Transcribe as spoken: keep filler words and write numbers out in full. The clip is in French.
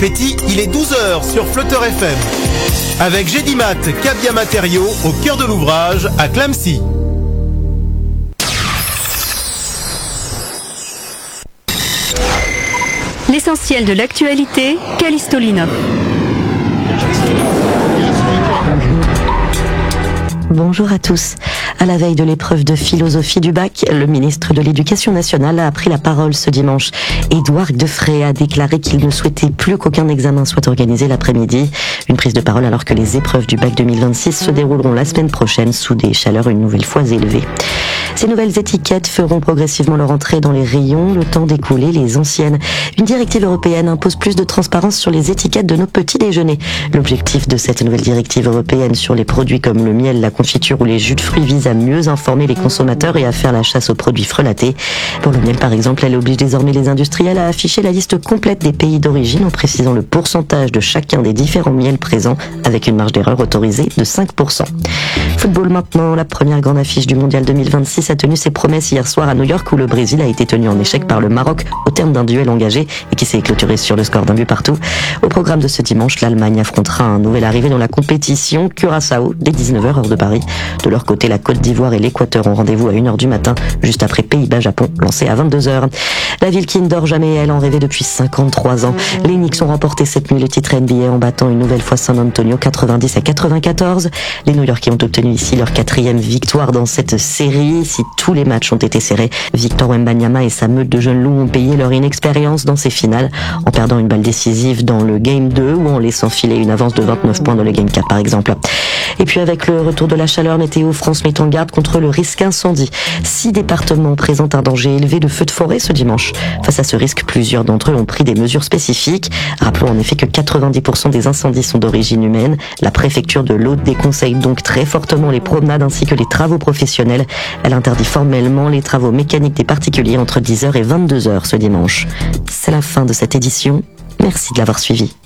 Petit, il est douze heures sur Flutter F M. Avec Gédimat, Cabia Matériaux, au cœur de l'ouvrage, à Clamecy. L'essentiel de l'actualité, Callisto Linov. Bonjour à tous. À la veille de l'épreuve de philosophie du bac, le ministre de l'Éducation nationale a pris la parole ce dimanche. Édouard Defray a déclaré qu'il ne souhaitait plus qu'aucun examen soit organisé l'après-midi. Une prise de parole alors que les épreuves du bac deux mille vingt-six se dérouleront la semaine prochaine sous des chaleurs une nouvelle fois élevées. Ces nouvelles étiquettes feront progressivement leur entrée dans les rayons, le temps d'écouler les anciennes. Une directive européenne impose plus de transparence sur les étiquettes de nos petits déjeuners. L'objectif de cette nouvelle directive européenne sur les produits comme le miel, la confiture ou les jus de fruits vise à mieux informer les consommateurs et à faire la chasse aux produits frelatés. Pour le miel par exemple, elle oblige désormais les industriels à afficher la liste complète des pays d'origine en précisant le pourcentage de chacun des différents miels présents avec une marge d'erreur autorisée de cinq pour cent. Football maintenant, la première grande affiche du mondial deux mille vingt-six a tenu ses promesses hier soir à New York où le Brésil a été tenu en échec par le Maroc au terme d'un duel engagé et qui s'est clôturé sur le score d'un but partout. Au programme de ce dimanche, l'Allemagne affrontera un nouvel arrivé dans la compétition, Curaçao, dès dix-neuf heures heure de Paris. De leur côté, la Côte d'Ivoire et l'Équateur ont rendez-vous à une heure du matin, juste après Pays-Bas-Japon, lancé à vingt-deux heures. La ville qui ne dort jamais, elle en rêvait depuis cinquante-trois ans. Les Knicks ont remporté cette nuit le titre N B A en battant une nouvelle fois San Antonio quatre-vingt-dix à quatre-vingt-quatorze. Les New-Yorkais ont obtenu ici leur quatrième victoire dans cette série. Si tous les matchs ont été serrés, Victor Wembanyama et sa meute de jeunes loups ont payé leur inexpérience dans ces finales, en perdant une balle décisive dans le Game deux ou en laissant filer une avance de vingt-neuf points dans le Game quatre par exemple. Et puis avec le retour de la chaleur, Météo France met en garde contre le risque incendie. Six départements présentent un danger élevé de feux de forêt ce dimanche. Face à ce risque, plusieurs d'entre eux ont pris des mesures spécifiques. Rappelons en effet que quatre-vingt-dix pour cent des incendies sont d'origine humaine. La préfecture de l'Aude déconseille donc très fortement les promenades ainsi que les travaux professionnels. Elle interdit formellement les travaux mécaniques des particuliers entre dix heures et vingt-deux heures ce dimanche. C'est la fin de cette édition. Merci de l'avoir suivi.